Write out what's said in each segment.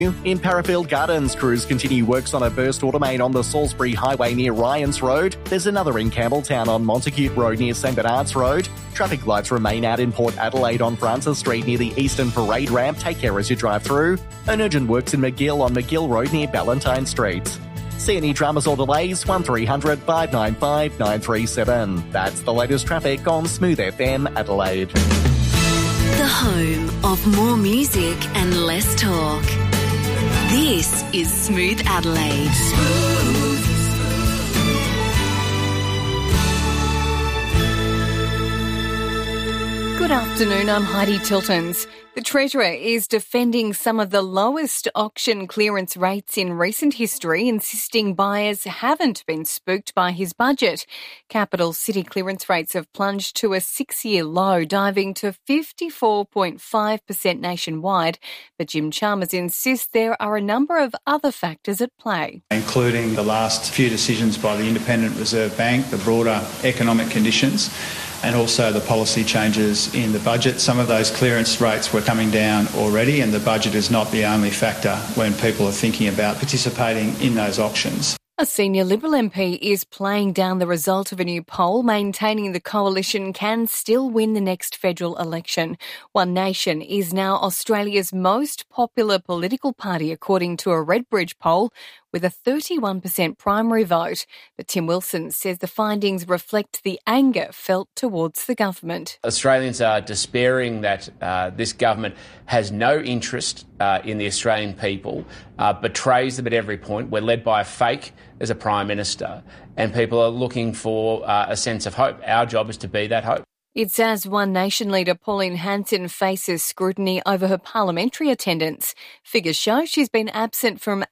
In Parafield Gardens, crews continue works on a burst water main on the Salisbury Highway near Ryans Road. There's another in Campbelltown on Montacute Road near St Bernard's Road. Traffic lights remain out in Port Adelaide on Francis Street near the Eastern Parade ramp. Take care as you drive through. An urgent works in McGill on McGill Road near Ballantyne Street. See any dramas or delays? 1300 595 937. That's the latest traffic on Smooth FM Adelaide. The home of more music and less talk. This is Smooth Adelaide. Good afternoon, I'm Heidi Tiltons. The Treasurer is defending some of the lowest auction clearance rates in recent history, insisting buyers haven't been spooked by his budget. Capital city clearance rates have plunged to a 6-year low, diving to 54.5% nationwide. But Jim Chalmers insists there are a number of other factors at play, including the last few decisions by the Independent Reserve Bank, the broader economic conditions, and also the policy changes in the budget. Some of those clearance rates were coming down already, and the budget is not the only factor when people are thinking about participating in those auctions. A senior Liberal MP is playing down the result of a new poll, maintaining the coalition can still win the next federal election. One Nation is now Australia's most popular political party, according to a Redbridge poll, with a 31% primary vote. But Tim Wilson says the findings reflect the anger felt towards the government. Australians are despairing that this government has no interest in the Australian people, betrays them at every point. We're led by a fake as a Prime Minister, and people are looking for a sense of hope. Our job is to be that hope. It's as One Nation leader Pauline Hanson faces scrutiny over her parliamentary attendance. Figures show she's been absent from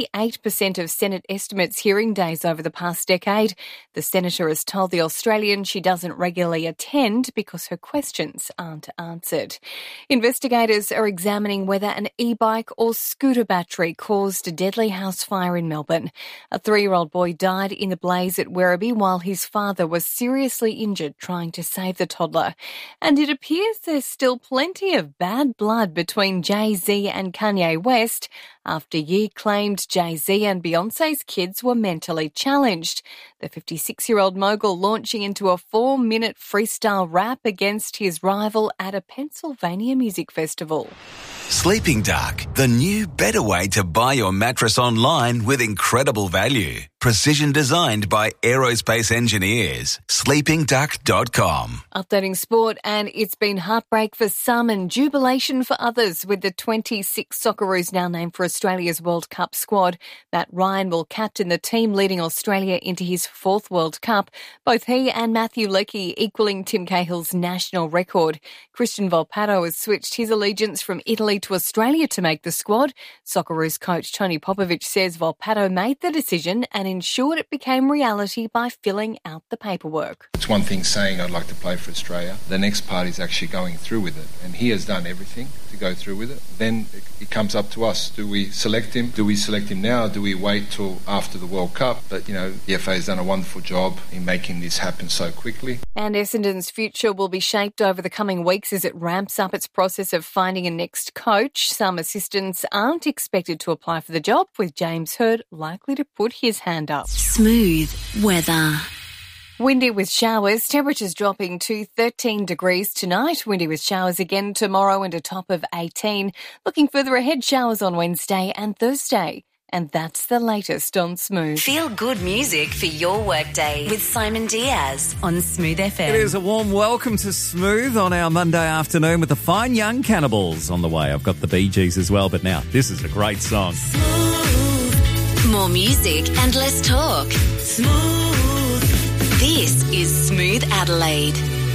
88% of Senate estimates hearing days over the past decade. The senator has told The Australian she doesn't regularly attend because her questions aren't answered. Investigators are examining whether an e-bike or scooter battery caused a deadly house fire in Melbourne. A 3-year-old boy died in the blaze at Werribee while his father was seriously injured trying to save the toddler. And it appears there's still plenty of bad blood between Jay-Z and Kanye West after Ye claimed Jay-Z and Beyonce's kids were mentally challenged. The 56-year-old mogul launching into a 4-minute freestyle rap against his rival at a Pennsylvania music festival. Sleeping Dark, the new better way to buy your mattress online with incredible value. Precision designed by aerospace engineers. sleepingduck.com. Updating sport, and it's been heartbreak for some and jubilation for others, with the 26 Socceroos now named for Australia's World Cup squad. Matt Ryan will captain the team, leading Australia into his 4th World Cup. Both he and Matthew Leckie equalling Tim Cahill's national record. Christian Volpato has switched his allegiance from Italy to Australia to make the squad. Socceroos coach Tony Popovic says Volpato made the decision and ensured it became reality by filling out the paperwork. It's one thing saying I'd like to play for Australia. The next part is actually going through with it, and he has done everything to go through with it. Then it comes up to us. Do we select him? Do we select him now? Do we wait till after the World Cup? But, the FA has done a wonderful job in making this happen so quickly. And Essendon's future will be shaped over the coming weeks as it ramps up its process of finding a next coach. Some assistants aren't expected to apply for the job, with James Hird likely to put his hand up. Smooth weather. Windy with showers, temperatures dropping to 13 degrees tonight. Windy with showers again tomorrow and a top of 18. Looking further ahead, showers on Wednesday and Thursday. And that's the latest on Smooth. Feel good music for your workday with Simon Diaz on Smooth FM. It is a warm welcome to Smooth on our Monday afternoon with the Fine Young Cannibals on the way. I've got the Bee Gees as well, but now this is a great song. Smooth. More music and less talk. Smooth. This is Smooth Adelaide.